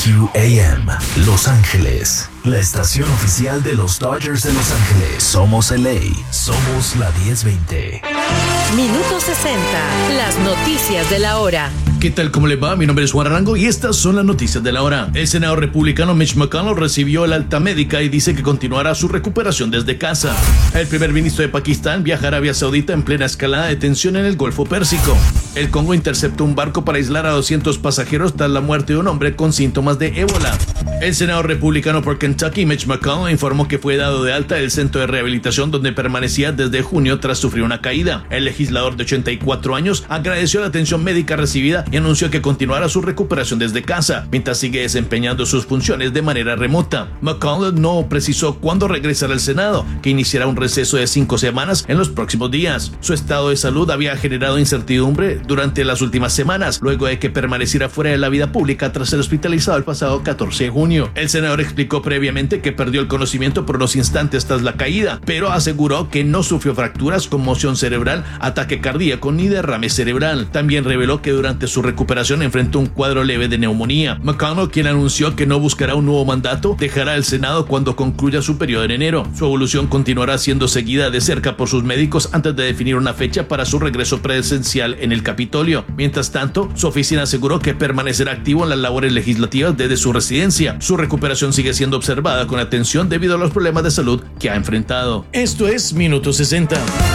WQAM, Los Ángeles, la estación oficial de los Dodgers de Los Ángeles. Somos LA, somos la 1020. Minuto 60, las noticias de la hora. ¿Qué tal? ¿Cómo le va? Mi nombre es Juan Arango y estas son las noticias de la hora. El senador republicano Mitch McConnell recibió el alta médica y dice que continuará su recuperación desde casa. El primer ministro de Pakistán viaja a Arabia Saudita en plena escalada de tensión en el Golfo Pérsico. El Congo interceptó un barco para aislar a 200 pasajeros tras la muerte de un hombre con síntomas de ébola. El senador republicano por Kentucky, Mitch McConnell, informó que fue dado de alta del centro de rehabilitación donde permanecía desde junio tras sufrir una caída. El legislador de 84 años agradeció la atención médica recibida y anunció que continuará su recuperación desde casa, mientras sigue desempeñando sus funciones de manera remota. McConnell no precisó cuándo regresará al Senado, que iniciará un receso de 5 semanas en los próximos días. Su estado de salud había generado incertidumbre durante las últimas semanas, luego de que permaneciera fuera de la vida pública tras ser hospitalizado el pasado 14 de junio. El senador explicó previamente que perdió el conocimiento por unos instantes tras la caída, pero aseguró que no sufrió fracturas, conmoción cerebral, ataque cardíaco ni derrame cerebral. También reveló que durante su recuperación enfrentó un cuadro leve de neumonía. McConnell, quien anunció que no buscará un nuevo mandato, dejará el Senado cuando concluya su periodo en enero. Su evolución continuará siendo seguida de cerca por sus médicos antes de definir una fecha para su regreso presencial en el Capitolio. Mientras tanto, su oficina aseguró que permanecerá activo en las labores legislativas desde su residencia. Su recuperación sigue siendo observada con atención debido a los problemas de salud que ha enfrentado. Esto es Minuto 60.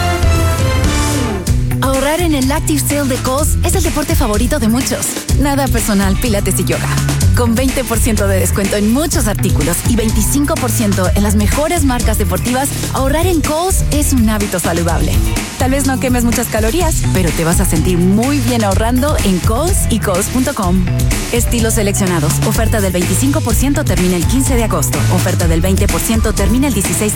Ahorrar en el Active Sale de Kohl's es el deporte favorito de muchos. Nada personal, pilates y yoga. Con 20% de descuento en muchos artículos y 25% en las mejores marcas deportivas, ahorrar en Kohl's es un hábito saludable. Tal vez no quemes muchas calorías, pero te vas a sentir muy bien ahorrando en Kohl's y Kohl's.com. Estilos seleccionados. Oferta del 25% termina el 15 de agosto. Oferta del 20% termina el 16